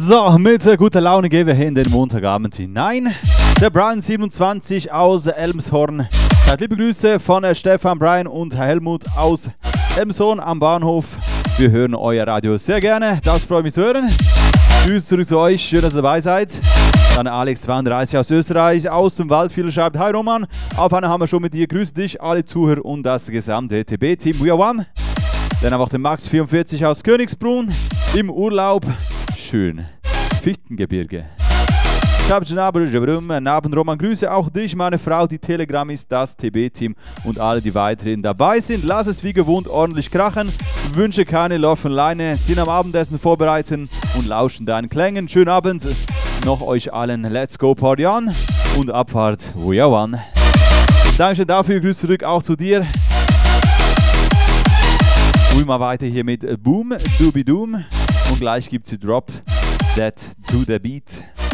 So, mit guter Laune gehen wir hier in den Montagabend hinein. Der Brian27 aus Elmshorn. Liebe Grüße von Stefan, Brian und Helmut aus Elmshorn am Bahnhof. Wir hören euer Radio sehr gerne, das freut mich zu hören. Grüße zurück zu euch, schön, dass ihr dabei seid. Dann Alex32 aus Österreich, aus dem Waldviertel schreibt: Hi Roman, auf einer haben wir schon mit dir, grüße dich, alle Zuhörer und das gesamte TB-Team, we are one. Dann haben wir auch den Max44 aus Königsbrunn, im Urlaub, schön, Fichtengebirge. Guten Abend Roman, grüße auch dich, meine Frau, die Telegram ist das TB-Team und alle, die weiterhin dabei sind. Lass es wie gewohnt ordentlich krachen, wünsche keine Laufen Leine, sind am Abendessen vorbereiten und lauschen deinen Klängen. Schönen Abend noch euch allen, let's go Party on und Abfahrt, we are one. Dankeschön dafür, Grüße zurück auch zu dir. Und mal weiter hier mit Boom, Doobie Doom und gleich gibt's die Drop That to the Beat.